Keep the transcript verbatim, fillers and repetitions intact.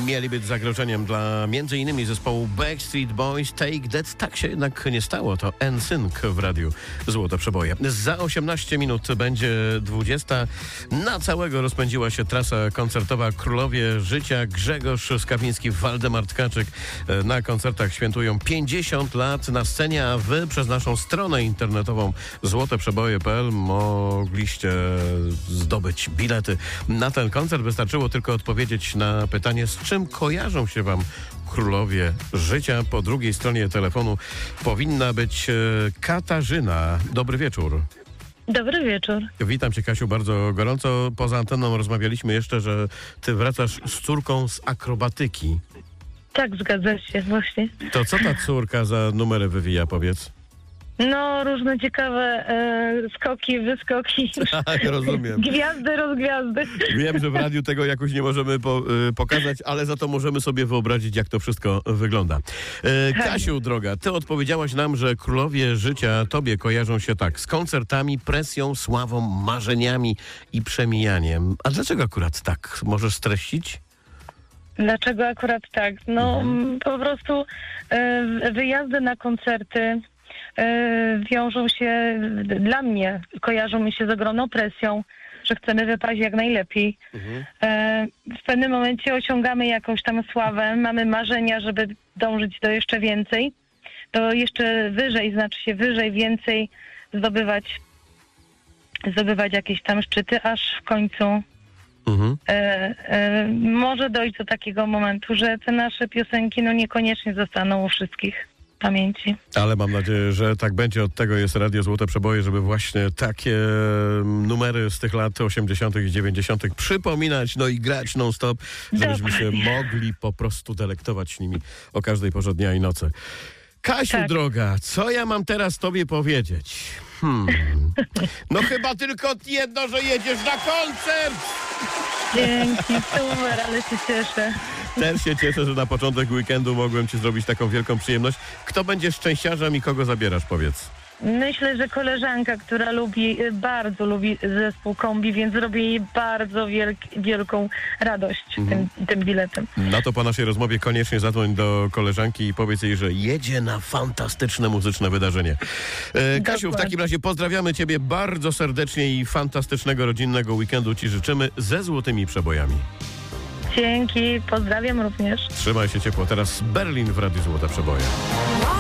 mieli być zagrożeniem dla między innymi zespołu Backstreet Boys, Take That. Tak się jednak nie stało. To N Sync w radiu Złote Przeboje. Za osiemnaście minut będzie dwudziesta. Na całego rozpędziła się trasa koncertowa Królowie Życia. Grzegorz Skawiński, Waldemar Tkaczyk na koncertach świętują pięćdziesiąt lat na scenie, a wy przez naszą stronę internetową złote przeboje kropka p l mogliście zdobyć bilety na ten koncert. Wystarczyło tylko odpowiedzieć na pytanie, z czym kojarzą się wam Królowie Życia. Po drugiej stronie telefonu powinna być Katarzyna. Dobry wieczór. Dobry wieczór. Witam cię, Kasiu, bardzo gorąco. Poza anteną rozmawialiśmy jeszcze, że ty wracasz z córką z akrobatyki. Tak, zgadza się, właśnie. To co ta córka za numery wywija, powiedz? No, różne ciekawe e, skoki, wyskoki. Tak, rozumiem. Gwiazdy, rozgwiazdy. Wiem, że w radiu tego jakoś nie możemy po, y, pokazać, ale za to możemy sobie wyobrazić, jak to wszystko wygląda. E, Kasiu, droga, ty odpowiedziałaś nam, że Królowie Życia tobie kojarzą się tak, z koncertami, presją, sławą, marzeniami i przemijaniem. A dlaczego akurat tak? Możesz streścić? Dlaczego akurat tak? No, Mhm. po prostu e, wyjazdy na koncerty e, wiążą się, dla mnie, kojarzą mi się z ogromną presją, że chcemy wypaść jak najlepiej. Mhm. E, w pewnym momencie osiągamy jakąś tam sławę, mamy marzenia, żeby dążyć do jeszcze więcej, do jeszcze wyżej, znaczy się wyżej, więcej, zdobywać, zdobywać jakieś tam szczyty, aż w końcu Mhm. E, e, może dojść do takiego momentu, że te nasze piosenki no niekoniecznie zostaną u wszystkich w pamięci. Ale mam nadzieję, że tak będzie. Od tego jest Radio Złote Przeboje, żeby właśnie takie numery z tych lat osiemdziesiątych i dziewięćdziesiątych przypominać, no i grać non-stop, żebyśmy się mogli po prostu delektować nimi o każdej porze dnia i nocy. Kasiu, Tak. droga, co ja mam teraz tobie powiedzieć? Hmm. No chyba tylko jedno, że jedziesz na koncert! Dzięki, super, ale się cieszę. Też się cieszę, że na początek weekendu mogłem ci zrobić taką wielką przyjemność. Kto będzie szczęściarzem i kogo zabierasz, powiedz? Myślę, że koleżanka, która lubi, bardzo lubi zespół Kombi, więc zrobię jej bardzo wielk, wielką radość Mhm. tym, tym biletem. No to po naszej rozmowie koniecznie zadzwoń do koleżanki i powiedz jej, że jedzie na fantastyczne muzyczne wydarzenie. E, Kasiu, w Dokładnie. takim razie pozdrawiamy ciebie bardzo serdecznie i fantastycznego rodzinnego weekendu ci życzymy ze złotymi przebojami. Dzięki, pozdrawiam również. Trzymaj się ciepło. Teraz Berlin w Radiu Złote Przeboje.